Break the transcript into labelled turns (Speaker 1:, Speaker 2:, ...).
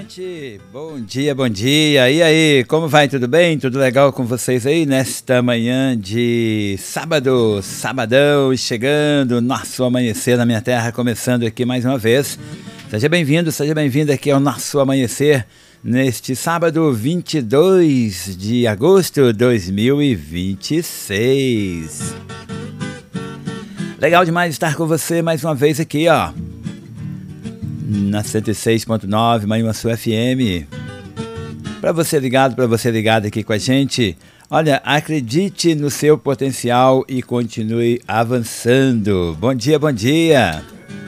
Speaker 1: gente! Bom dia, bom dia! E aí, como vai? Tudo bem? Tudo legal com vocês aí nesta manhã de sábado, sabadão, chegando, nosso amanhecer na minha terra, começando aqui mais uma vez. Seja bem-vindo, seja bem-vinda aqui ao nosso amanhecer neste sábado 22 de agosto de 2026. Legal demais estar com você mais uma vez aqui, ó, na 106.9 Manhuaçu FM. Para você ligado aqui com a gente, olha, acredite no seu potencial e continue avançando. Bom dia, bom dia.